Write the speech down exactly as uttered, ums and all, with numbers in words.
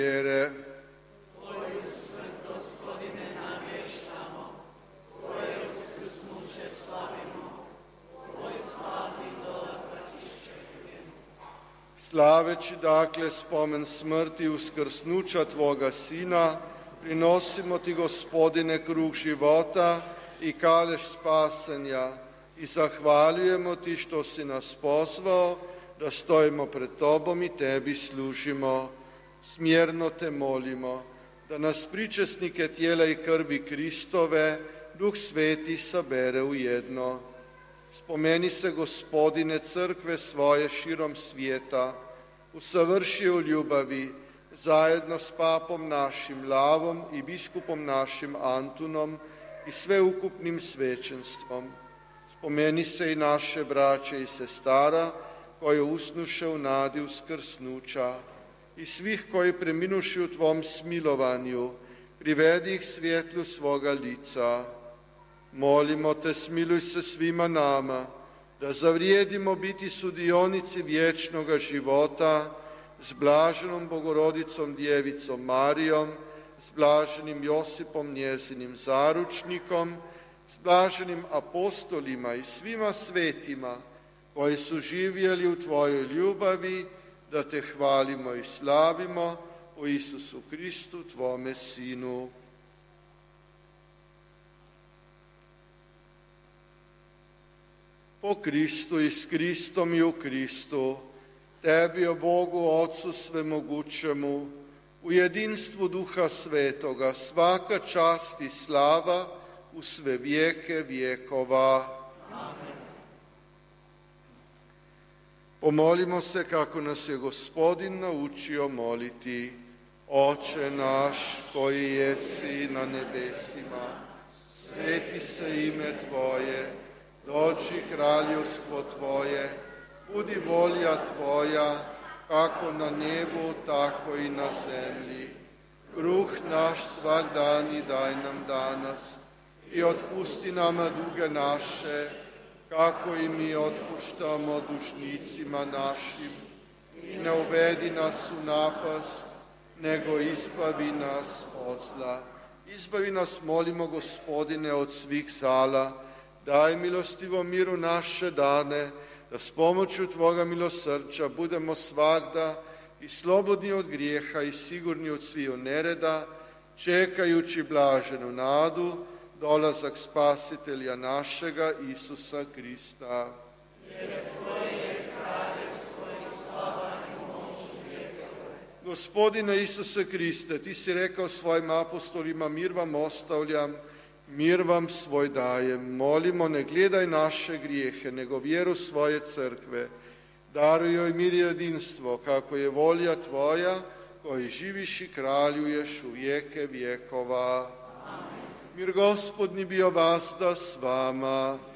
vjere. Tvoju smrt, Gospodine, navještamo, Tvoje uskrsnuće slavimo, Tvoj slavni dolazak iščekujemo. Slaveći dakle spomen smrti i uskrsnuća Tvoga Sina, prinosimo Ti, Gospodine, kruh života i kalež spasenja i zahvaljujemo Ti što si nas pozvao da stojimo pred Tobom i Tebi služimo. Smjerno Te molimo da nas pričesnike tijela i krvi Kristove Duh Sveti sabere u jedno. Spomeni se, Gospodine, crkve svoje širom svijeta, usavrši u ljubavi, zajedno s papom našim Lavom i biskupom našim Antunom i sveukupnim svećenstvom. Spomeni se i naše braće i sestara koje usnuše u nadi uskrsnuća i svih koji preminuši u Tvom smilovanju, privedi ih svjetlu svoga lica. Molimo Te, smiluj se svima nama, da zavrijedimo biti sudionici vječnoga života s blaženom Bogorodicom Djevicom Marijom, s blaženim Josipom njezinim zaručnikom, s blaženim apostolima i svima svetima koji su živjeli u Tvojoj ljubavi, da Te hvalimo i slavimo u Isusu Kristu, Tvome Sinu. Po Kristu i s Kristom i u Kristu, Tebi, o Bogu Otcu svemogućemu, u jedinstvu Duha Svetoga, svaka čast i slava u sve vijeke vjekova. Amen. Pomolimo se kako nas je Gospodin naučio moliti. Oče naš koji jesi na nebesima, sveti se ime Tvoje, dođi kraljevstvo Tvoje, budi volja Tvoja, kako na nebu, tako i na zemlji. Kruh naš svak dan i daj nam danas i otpusti nama duge naše, kako i mi otpuštamo dužnicima našim. I ne uvedi nas u napast, nego izbavi nas od zla. Izbavi nas, molimo, Gospodine, od svih zala. Daj milostivo miru naše dane, da s pomoću Tvoga milosrđa budemo svagda i slobodni od grijeha i sigurni od sviju nereda, čekajući blaženu nadu, dolazak Spasitelja našega, Isusa Krista. Jer Tvoje je kraljevstvo i slava i moć vjekove. Gospodine Isuse Kriste, Ti si rekao svojim apostolima, mir vam ostavljam, mir vam svoj dajem. Molimo, ne gledaj naše grijehe, nego vjeru svoje crkve. Daruj joj mir i jedinstvo, kako je volja Tvoja, koji živiš i kraljuješ u vijeke vjekova. Amen. Mir Gospodnji bio vazda s vama.